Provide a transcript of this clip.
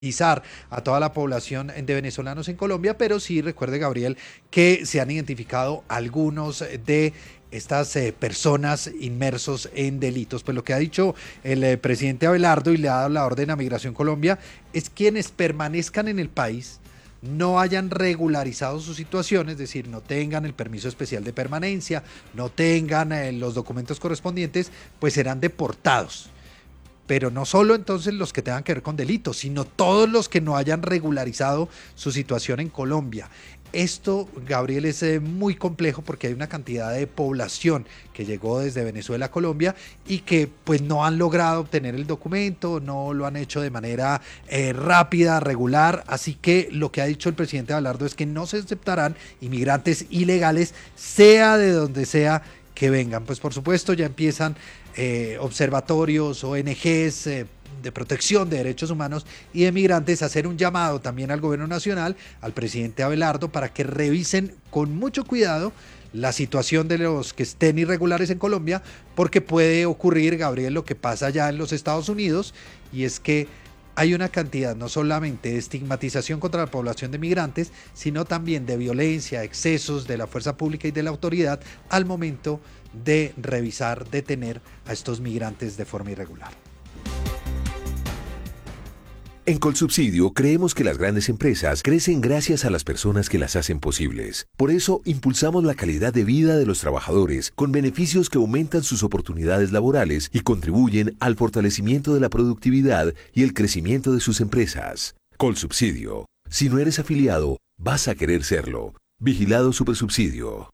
a toda la población de venezolanos en Colombia, pero sí recuerde, Gabriel, que se han identificado algunos de estas personas inmersos en delitos. Pues lo que ha dicho el presidente Abelardo y le ha dado la orden a Migración Colombia es quienes permanezcan en el país, no hayan regularizado su situación, es decir, no tengan el permiso especial de permanencia, no tengan los documentos correspondientes, pues serán deportados. Pero no solo entonces los que tengan que ver con delitos, sino todos los que no hayan regularizado su situación en Colombia. Esto, Gabriel, es muy complejo porque hay una cantidad de población que llegó desde Venezuela a Colombia y que pues no han logrado obtener el documento, no lo han hecho de manera rápida, regular. Así que lo que ha dicho el presidente Abelardo es que no se aceptarán inmigrantes ilegales, sea de donde sea que vengan. Pues por supuesto ya empiezan observatorios, ONGs de protección de derechos humanos y de migrantes a hacer un llamado también al gobierno nacional, al presidente Abelardo, para que revisen con mucho cuidado la situación de los que estén irregulares en Colombia, porque puede ocurrir, Gabriel, lo que pasa ya en los Estados Unidos, y es que hay una cantidad no solamente de estigmatización contra la población de migrantes, sino también de violencia, excesos de la fuerza pública y de la autoridad al momento de revisar, detener a estos migrantes de forma irregular. En Colsubsidio creemos que las grandes empresas crecen gracias a las personas que las hacen posibles. Por eso impulsamos la calidad de vida de los trabajadores con beneficios que aumentan sus oportunidades laborales y contribuyen al fortalecimiento de la productividad y el crecimiento de sus empresas. Colsubsidio. Si no eres afiliado, vas a querer serlo. Vigilado Supersubsidio.